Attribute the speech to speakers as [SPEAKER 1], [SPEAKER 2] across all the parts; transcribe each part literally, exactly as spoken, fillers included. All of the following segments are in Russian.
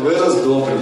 [SPEAKER 1] вырос добрым.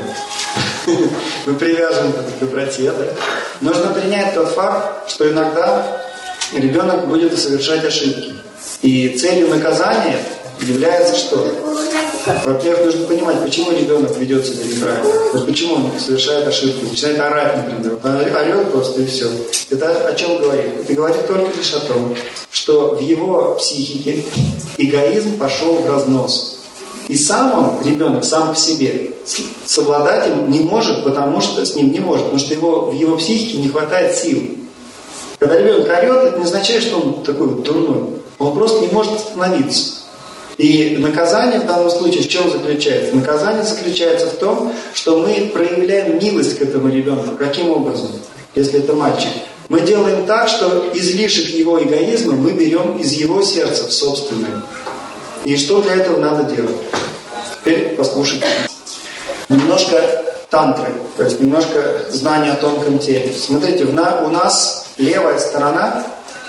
[SPEAKER 1] Мы привяжем к доброте, да? Нужно принять тот факт, что иногда ребенок будет совершать ошибки. И целью наказания является что? Во-первых, нужно понимать, почему ребенок ведет себя неправильно. Вот почему он совершает ошибки, начинает орать, например. Он орет просто и все. Это о чем говорит? Это говорит только лишь о том, что в его психике эгоизм пошел в разнос. И сам он, ребенок, сам по себе, совладать им не может, потому что с ним не может, потому что его, в его психике не хватает сил. Когда ребенок орет, это не означает, что он такой вот дурной. Он просто не может остановиться. И наказание в данном случае в чем заключается? Наказание заключается в том, что мы проявляем милость к этому ребенку. Каким образом? Если это мальчик. Мы делаем так, что излишек его эгоизма мы берем из его сердца в собственное. И что для этого надо делать? Теперь послушайте. Немножко тантры, то есть немножко знания о тонком теле. Смотрите, у нас левая сторона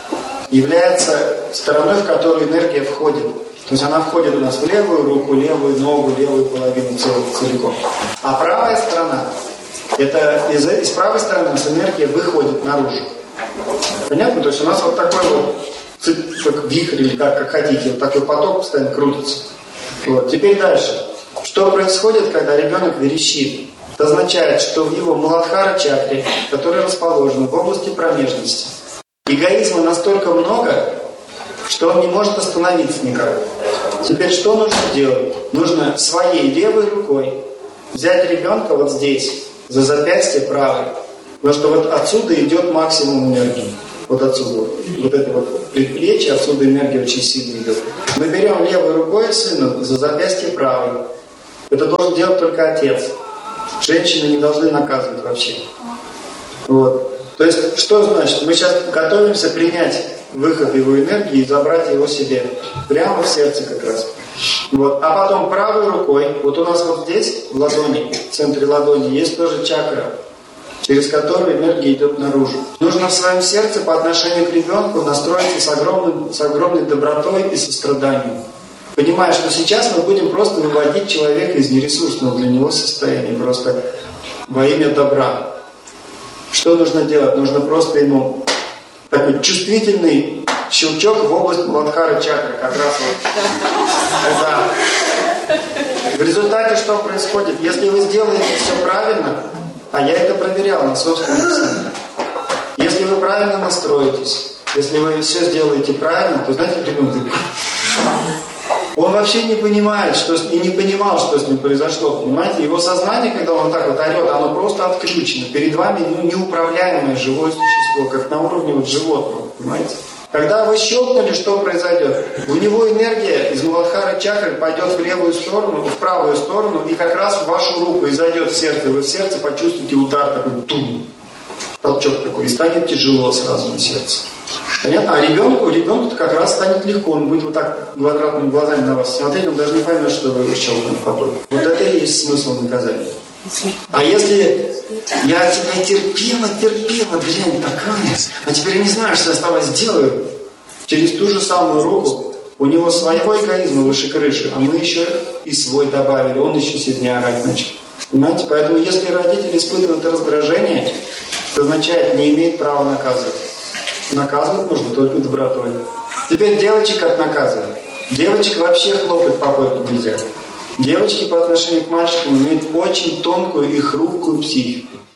[SPEAKER 1] является стороной, в которую энергия входит. То есть она входит у нас в левую руку, левую ногу, левую половину целиком. А правая сторона, это из, из правой стороны у нас энергия выходит наружу. Понятно? То есть у нас вот такой вот как вихрь, или как, как хотите, вот такой поток постоянно крутится. Вот. Теперь дальше. Что происходит, когда ребенок верещит? Это означает, что в его Муладхара чакре, которая расположена в области промежности, эгоизма настолько много, что он не может остановиться никак. Теперь что нужно делать? Нужно своей левой рукой взять ребенка вот здесь, за запястье правой. Потому что вот отсюда идет максимум энергии. Вот отсюда. Вот это вот предплечье, отсюда энергия очень сильно идет. Мы берем левой рукой сына за запястье правой. Это должен делать только отец. Женщины не должны наказывать вообще. Вот. То есть, что значит? Мы сейчас готовимся принять выход его энергии и забрать его себе. Прямо в сердце как раз. Вот. А потом правой рукой, вот у нас вот здесь, в ладони, в центре ладони, есть тоже чакра, через которую энергия идет наружу. Нужно в своем сердце по отношению к ребенку настроиться с, огромным, с огромной добротой и состраданием. Понимая, что сейчас мы будем просто выводить человека из нересурсного для него состояния, просто во имя добра. Что нужно делать? Нужно просто ему такой чувствительный щелчок в область Муладхара чакры, как раз вот. Это. В результате что происходит? Если вы сделаете все правильно, а я это проверял на собственном сыне, если вы правильно настроитесь, если вы все сделаете правильно, то знаете, ребенок, он вообще не понимает, что с... и не понимал, что с ним произошло, понимаете? Его сознание, когда он так вот орет, оно просто отключено. Перед вами ну, неуправляемое живое существо, как на уровне вот животного, понимаете? Когда вы щелкнули, что произойдет? У него энергия из Муладхара чакры пойдет в левую сторону, в правую сторону, и как раз в вашу руку и зайдет в сердце. Вы в сердце почувствуете удар такой, тум, толчок такой, и станет тяжело сразу на сердце. Понятно? А ребенку, ребенку как раз станет легко. Он будет вот так квадратными глазами на вас смотреть, он даже не поймет, что вы щелкнули потом. Вот это и есть смысл наказания. А если я тебя терпела, терпела, дрянь такая, а теперь я не знаю, что я с тобой сделаю, через ту же самую руку у него своего эгоизма выше крыши, а мы еще и свой добавили, он еще сильнее орать начал. Понимаете? Поэтому если родитель испытывает раздражение, это означает, не имеет права наказывать. Наказывать нужно только добротой. Теперь девочек как наказывать? Девочек вообще хлопать по попе нельзя. Девочки по отношению к мальчикам имеют очень тонкую и хрупкую психику.